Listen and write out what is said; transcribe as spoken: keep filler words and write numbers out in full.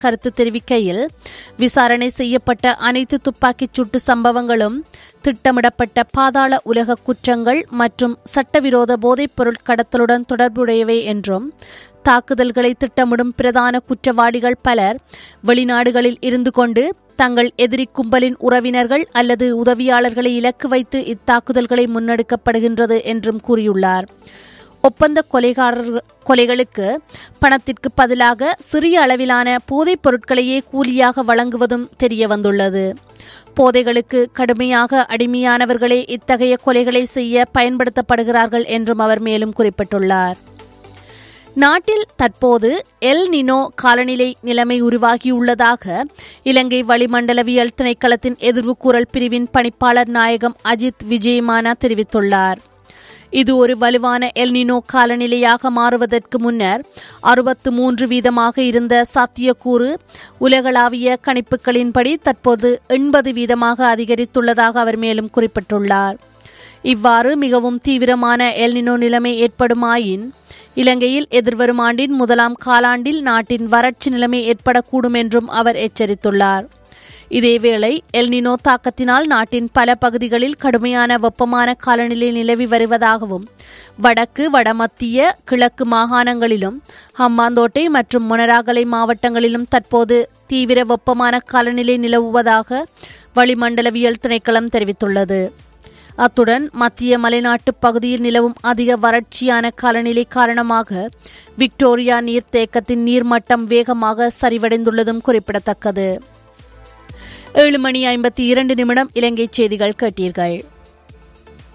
கருத்து தெரிவிக்கையில், விசாரணை செய்யப்பட்ட அனைத்து துப்பாக்கிச் சூட்டு சம்பவங்களும் திட்டமிடப்பட்ட பாதாள உலக குற்றங்கள் மற்றும் சட்டவிரோத போதைப் பொருள் கடத்தலுடன் தொடர்புடையவை என்றும், தாக்குதல்களை திட்டமிடும் பிரதான குற்றவாளிகள் பலர் வெளிநாடுகளில் இருந்து கொண்டு தங்கள் எதிரி கும்பலின் உறவினர்கள் அல்லது உதவியாளர்களை இலக்கு வைத்து இத்தாக்குதல்களை முன்னெடுக்கப்படுகின்றது என்றும் கூறியுள்ளார். ஒப்பந்த கொலைகாரர் கொலைகளுக்கு பணத்திற்கு பதிலாக சிறிய அளவிலான போதைப் பொருட்களையே கூலியாக வழங்குவதும் தெரிய வந்துள்ளது. போதைகளுக்கு கடுமையாக அடிமையானவர்களே இத்தகைய கொலைகளை செய்ய பயன்படுத்தப்படுகிறார்கள் என்றும் அவர் மேலும் குறிப்பிட்டுள்ளார். நாட்டில் தற்போது எல் நினோ காலநிலை நிலைமை உருவாகியுள்ளதாக இலங்கை வளிமண்டலவியல் திணைக்களத்தின் எதிர்வு கூறல் பிரிவின் பணிப்பாளர் நாயகம் அஜித் விஜயமானா தெரிவித்துள்ளார். இது ஒரு வலுவான எல் நினோ காலநிலையாக மாறுவதற்கு முன்னர் அறுபத்து மூன்று வீதமாக இருந்த சாத்தியக்கூறு உலகளாவிய கணிப்புகளின்படி தற்போது எண்பது வீதமாக அதிகரித்துள்ளதாக அவர் மேலும் குறிப்பிட்டுள்ளார். இவ்வாறு மிகவும் தீவிரமான எல் நினோ நிலைமை ஏற்படுமாயின் இலங்கையில் எதிர்வரும் ஆண்டின் முதலாம் காலாண்டில் நாட்டின் வறட்சி நிலைமை ஏற்படக்கூடும் என்றும் அவர் எச்சரித்துள்ளார். இதேவேளை எல் நினோ தாக்கத்தினால் நாட்டின் பல பகுதிகளில் கடுமையான வெப்பமான காலநிலை நிலவி வருவதாகவும், வடக்கு வடமத்திய கிழக்கு மாகாணங்களிலும் ஹம்பாந்தோட்டை மற்றும் மொனராகலை மாவட்டங்களிலும் தற்போது தீவிர வெப்பமான காலநிலை நிலவுவதாக வளிமண்டலவியல் திணைக்களம் தெரிவித்துள்ளது. அத்துடன் மத்திய மலைநாட்டு பகுதியில் நிலவும் அதிக வறட்சியான காலநிலை காரணமாக விக்டோரியா நீர்த்தேக்கத்தின் நீர்மட்டம் வேகமாக சரிவடைந்துள்ளதும் குறிப்பிடத்தக்கது. ஏழு மணி ஐம்பத்தி இரண்டு நிமிடம் இலங்கை செய்திகள் கேட்டீர்கள்.